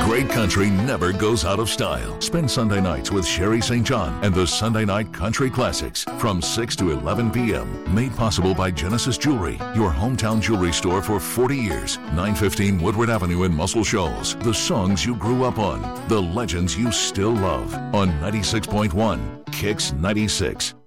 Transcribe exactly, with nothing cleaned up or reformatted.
Great country never goes out of style. Spend Sunday nights with Sherry Saint John and the Sunday Night Country Classics from six to eleven p.m. Made possible by Genesis Jewelry, your hometown jewelry store for forty years. nine fifteen Woodward Avenue in Muscle Shoals. The songs you grew up on, the legends you still love. On ninety-six point one, Kicks ninety-six.